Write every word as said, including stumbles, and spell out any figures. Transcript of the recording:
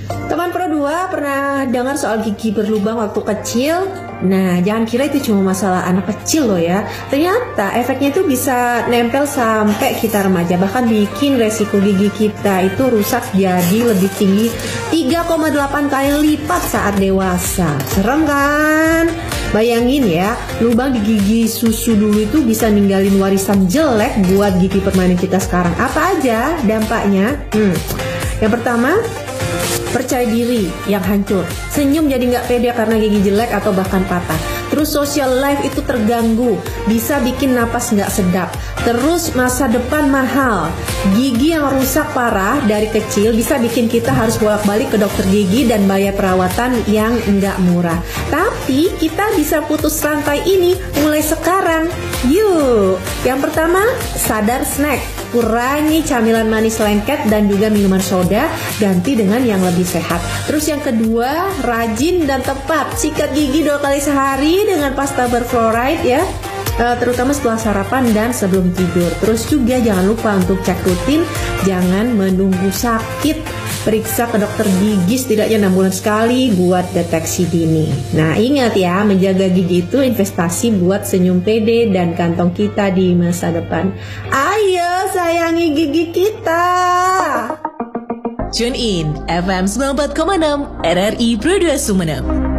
Teman Pro dua pernah dengar soal gigi berlubang waktu kecil? Nah, jangan kira itu cuma masalah anak kecil loh ya. Ternyata efeknya itu bisa nempel sampai kita remaja, bahkan bikin resiko gigi kita itu rusak jadi lebih tinggi tiga koma delapan kali lipat saat dewasa. Serem kan? Bayangin ya, lubang di gigi susu dulu itu bisa ninggalin warisan jelek buat gigi permanen kita sekarang. Apa aja dampaknya? Hmm. Yang pertama, percaya diri yang hancur, senyum jadi nggak pede karena gigi jelek atau bahkan patah. Terus social life itu terganggu, bisa bikin napas nggak sedap. Terus masa depan mahal, gigi yang rusak parah dari kecil bisa bikin kita harus bolak-balik ke dokter gigi dan bayar perawatan yang nggak murah. Tapi kita bisa putus rantai ini mulai sekarang. Yuk, yang pertama, sadar snack. Kurangi camilan manis lengket dan juga minuman soda, ganti dengan yang lebih sehat. Terus yang kedua, rajin dan tepat sikat gigi dua kali sehari dengan pasta berfluoride ya, uh, terutama setelah sarapan dan sebelum tidur. Terus juga jangan lupa untuk cek rutin, jangan menunggu sakit. Periksa ke dokter gigi setidaknya enam bulan sekali buat deteksi dini. Nah ingat ya, menjaga gigi itu investasi buat senyum pede dan kantong kita di masa depan. Ayo sayangi gigi kita. Tune in F M sembilan puluh empat koma enam R R I Pro dua Sumeneb.